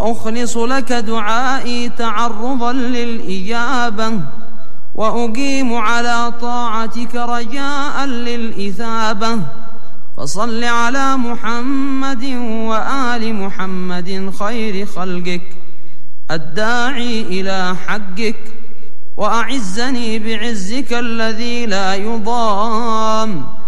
وأخلص لك دعائي تعرضا للإجابة، وأقيم على طاعتك رجاء للإثابة. فصل على محمد وآل محمد خير خلقك الداعي إلى حقك، وأعزني بعزك الذي لا يضام،